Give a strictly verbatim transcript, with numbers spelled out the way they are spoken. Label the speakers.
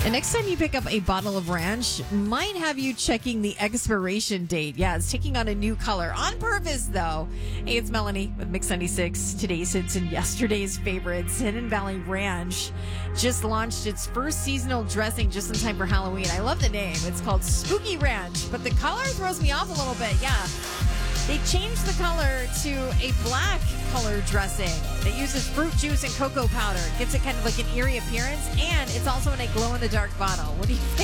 Speaker 1: And next time you pick up a bottle of ranch, might have you checking the expiration date. Yeah, it's taking on a new color. On purpose, though. Hey, it's Melanie with Mix ninety-six. Today's hits and yesterday's favorites. Hidden Valley Ranch just launched its first seasonal dressing just in time for Halloween. I love the name. It's called Spooky Ranch, but the color throws me off a little bit. Yeah. They changed the color to a black color dressing that uses fruit juice and cocoa powder. Gives it kind of like an eerie appearance, and it's also in a glow-in-the-dark bottle. What do you think?